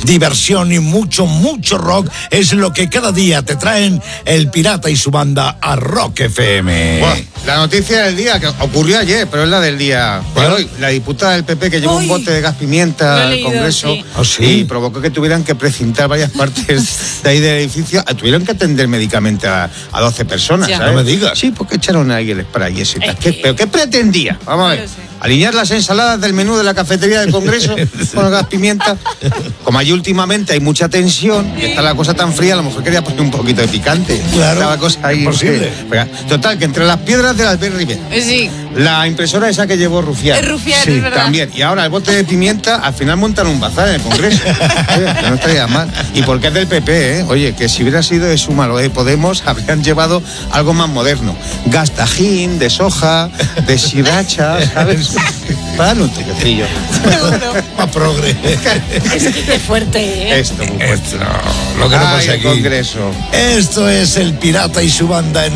diversión y mucho rock es lo que cada día te traen El Pirata y su banda a Rock FM. Bueno, la noticia del día, que ocurrió ayer, pero es la del día de hoy. La diputada del PP que llevó un bote de gas pimienta al Congreso y provocó que tuvieran que precintar varias partes de ahí del edificio. Tuvieron que atender médicamente a 12 personas, ¿sabes? No me digas. Sí, porque echaron a alguien el spray y eso. ¿Pero qué pretendía? Vamos a ver. Alinear las ensaladas del menú de la cafetería del Congreso con el gas pimienta. Como allí últimamente hay mucha tensión y está la cosa tan fría, a lo mejor quería poner un poquito de picante. Claro, la cosa ahí imposible. Total, que entre las piedras de Albert Rivera, sí, la impresora esa que llevó Rufián, sí, es verdad, también, y ahora el bote de pimienta, al final montan un bazar en el Congreso. Que no estaría mal. Y porque es del PP, Oye, que si hubiera sido de Suma o de Podemos, habrían llevado algo más moderno. Gas Tajín, de soja, de sriracha, ¿sabes? Para un toquecillo. Más progre. Es fuerte, ¿eh? Esto muy fuerte. Lo que no pasa aquí. Congreso. Esto es El Pirata y su banda en